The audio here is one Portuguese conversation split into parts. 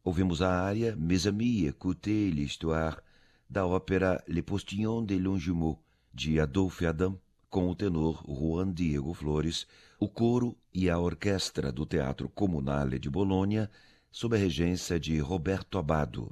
Ouvimos a área Mes amis, écoutez l'histoire, da ópera Le Postillon de Longjumeau, de Adolphe Adam, com o tenor Juan Diego Flores, o coro e a orquestra do Teatro Comunale de Bolonha, sob a regência de Roberto Abbado.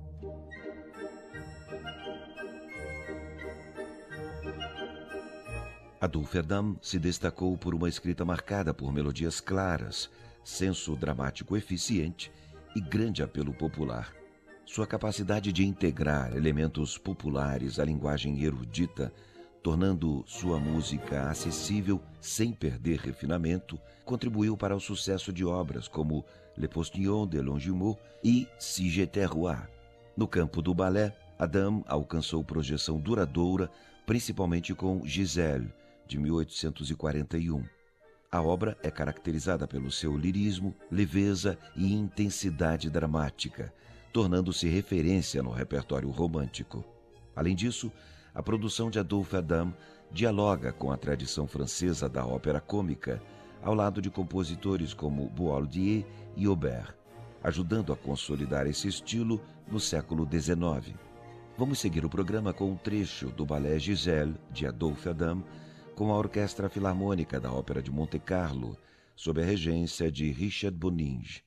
Adolphe Adam se destacou por uma escrita marcada por melodias claras, senso dramático eficiente e grande apelo popular. Sua capacidade de integrar elementos populares à linguagem erudita, tornando sua música acessível sem perder refinamento, contribuiu para o sucesso de obras como Le Postillon de Longjumeau e Si j'étais roi. No campo do balé, Adam alcançou projeção duradoura, principalmente com Giselle, de 1841. A obra é caracterizada pelo seu lirismo, leveza e intensidade dramática, tornando-se referência no repertório romântico. Além disso, a produção de Adolphe Adam dialoga com a tradição francesa da ópera cômica, ao lado de compositores como Boieldieu e Auber, ajudando a consolidar esse estilo no século XIX. Vamos seguir o programa com um trecho do balé Giselle, de Adolphe Adam, com a Orquestra Filarmônica da Ópera de Monte Carlo, sob a regência de Richard Boninge.